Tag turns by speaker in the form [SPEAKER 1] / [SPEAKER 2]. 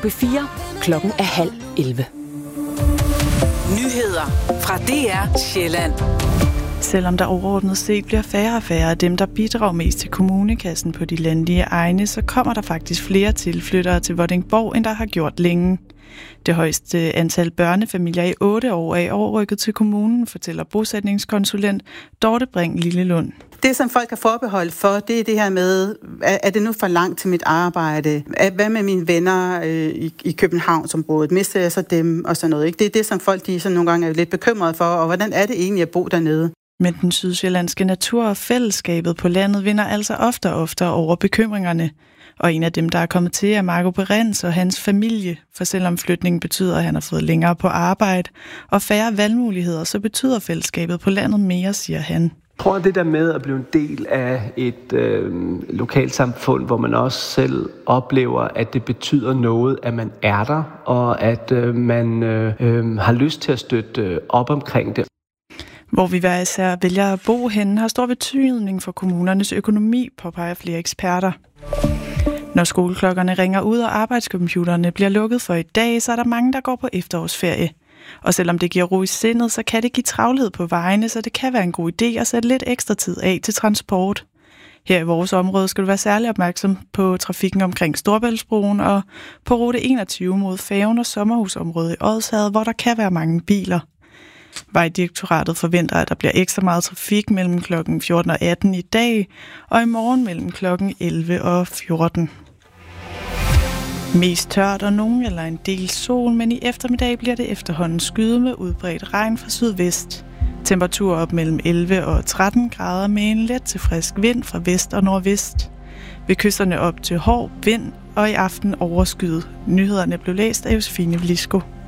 [SPEAKER 1] P4 klokken 10:30.
[SPEAKER 2] Nyheder fra DR Sjælland.
[SPEAKER 3] Selvom der overordnet set bliver færre og færre af dem, der bidrager mest til kommunekassen på de landlige egne, så kommer der faktisk flere tilflyttere til Vordingborg, end der har gjort længe. Det højeste antal børnefamilier i 8 år er i år rykket til kommunen, fortæller bosætningskonsulent Dorte Bring Lillelund.
[SPEAKER 4] Det, som folk har forbeholdt for, det er det her med, er det nu for langt til mit arbejde? Hvad med mine venner i Københavnsområdet? Mister jeg så dem og sådan noget? Ikke? Det er det, som folk de sådan nogle gange er lidt bekymrede for, og hvordan er det egentlig at bo dernede?
[SPEAKER 3] Men den sydsjællandske natur og fællesskabet på landet vinder altså oftere og oftere over bekymringerne. Og en af dem, der er kommet til, er Marco Berens og hans familie. For selvom flytningen betyder, at han har fået længere på arbejde og færre valgmuligheder, så betyder fællesskabet på landet mere, siger han.
[SPEAKER 5] Jeg tror, det der med at blive en del af et lokalsamfund, hvor man også selv oplever, at det betyder noget, at man er der, og at man har lyst til at støtte op omkring det.
[SPEAKER 3] Hvor vi hver især vælger at bo henne, har stor betydning for kommunernes økonomi, påpeger flere eksperter. Når skoleklokkerne ringer ud, og arbejdscomputerne bliver lukket for i dag, så er der mange, der går på efterårsferie. Og selvom det giver ro i sindet, så kan det give travlhed på vejene, så det kan være en god idé at sætte lidt ekstra tid af til transport. Her i vores område skal du være særlig opmærksom på trafikken omkring Storebæltsbroen og på rute 21 mod Faven og sommerhusområdet i Odsherred, hvor der kan være mange biler. Vejdirektoratet forventer, at der bliver ekstra meget trafik mellem kl. 14 og 18 i dag, og i morgen mellem kl. 11 og 14. Mest tørt og nogen eller en del sol, men i eftermiddag bliver det efterhånden skyet med udbredt regn fra sydvest. Temperatur op mellem 11 og 13 grader med en let til frisk vind fra vest og nordvest. Ved kysterne op til hård vind og i aften overskyet. Nyhederne blev læst af Josefine Vlisko.